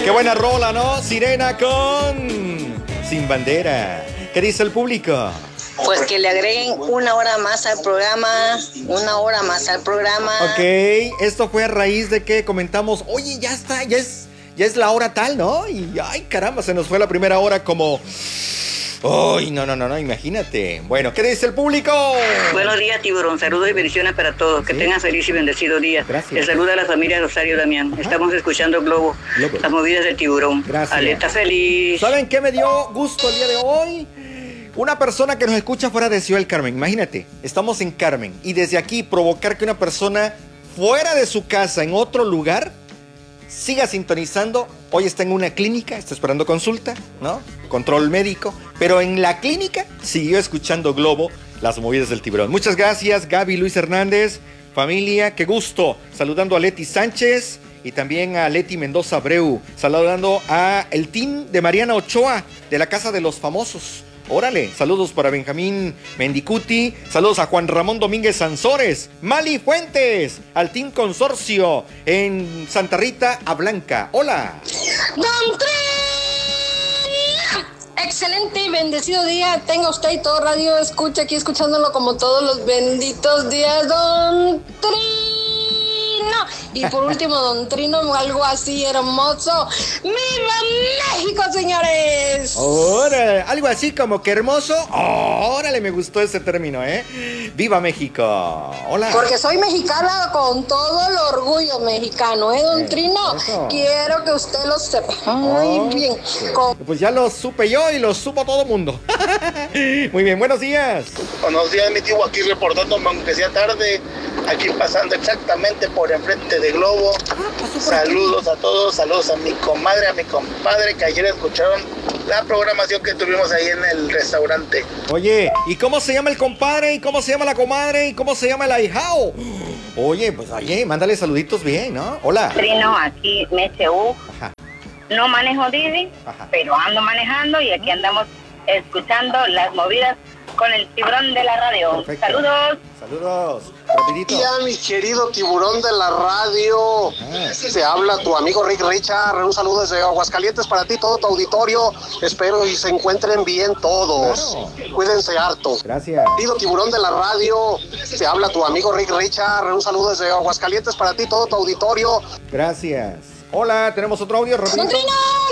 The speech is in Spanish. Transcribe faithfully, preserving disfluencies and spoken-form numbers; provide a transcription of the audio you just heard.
Qué buena rola, ¿no? Sirena con Sin Bandera. ¿Qué dice el público? Pues que le agreguen una hora más al programa, una hora más al programa. Ok, esto fue a raíz de que comentamos, oye, ya está, ya es, ya es la hora tal, ¿no? Y ay, caramba, se nos fue la primera hora como... Uy, no, no, no, no, imagínate. Bueno, ¿qué dice el público? Buenos días, Tiburón. Saludos y bendiciones para todos. Que ¿Sí? tengan feliz y bendecido día. Gracias. Les saluda a la familia Rosario Damián. Ajá. Estamos escuchando Globo, Globo, las movidas del Tiburón. Gracias. Aleta feliz. ¿Saben qué me dio gusto el día de hoy? Una persona que nos escucha fuera de Ciudad del Carmen. Imagínate, estamos en Carmen y desde aquí provocar que una persona fuera de su casa, en otro lugar, siga sintonizando. Hoy está en una clínica, está esperando consulta, ¿no? Control médico, pero en la clínica siguió escuchando Globo, las movidas del Tiburón. Muchas gracias, Gaby Luis Hernández, familia, qué gusto. Saludando a Leti Sánchez y también a Leti Mendoza Abreu. Saludando a el team de Mariana Ochoa, de la Casa de los Famosos. Órale, saludos para Benjamín Mendicuti, saludos a Juan Ramón Domínguez Sansores, Mali Fuentes, al Team Consorcio en Santa Rita a Blanca. Hola. Don Trino, excelente y bendecido día tenga usted y todo radio escucha aquí escuchándolo como todos los benditos días, Don Trino. Y por último, Don Trino, algo así hermoso. ¡Viva México, señores! Órale, algo así como que hermoso. Órale, me gustó ese término, ¿eh? ¡Viva México! Hola. Porque soy mexicana con todo el orgullo mexicano, ¿eh, Don eh, Trino? Eso. Quiero que usted lo sepa muy oh, bien. Con... Pues ya lo supe yo y lo supo todo el mundo. Muy bien, buenos días. Buenos días, mi tío, aquí reportándome, aunque sea tarde. Aquí pasando exactamente por enfrente de Globo. Ah, saludos a todos, saludos a mi comadre, a mi compadre, que ayer escucharon la programación que tuvimos ahí en el restaurante. Oye, ¿y cómo se llama el compadre? ¿Y cómo se llama la comadre? ¿Y cómo se llama el ahijao? Oye, pues oye, mándale saluditos bien, ¿no? Hola. Trino, aquí Meche U. Ajá. No manejo Didi, Ajá. pero ando manejando y aquí andamos escuchando las movidas con el Tiburón de la radio. Perfecto. Saludos. Saludos. Rapidito. Ya, mi querido Tiburón de la radio. Ah. Se habla tu amigo Rick Richard. Un saludo desde Aguascalientes para ti, todo tu auditorio. Espero y se encuentren bien todos. Claro. Cuídense harto. Gracias. Querido Tiburón de la radio. Se habla tu amigo Rick Richard. Un saludo desde Aguascalientes para ti, todo tu auditorio. Gracias. Hola, tenemos otro audio, rapidito. ¡Don Trino!